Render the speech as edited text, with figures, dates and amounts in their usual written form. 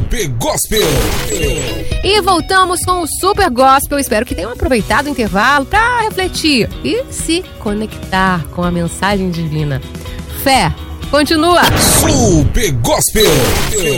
Super Gospel. E voltamos com o Super Gospel. Espero que tenham aproveitado o intervalo para refletir e se conectar com a mensagem divina. Fé, continua. Super Gospel.